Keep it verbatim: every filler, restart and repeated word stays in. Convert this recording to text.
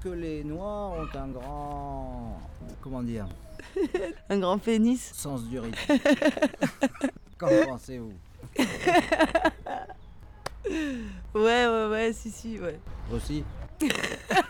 que les Noirs ont un grand... Comment dire? Un grand pénis. Sens du rythme. Qu'en pensez-vous? Ouais, ouais, ouais, si, si, ouais. Aussi?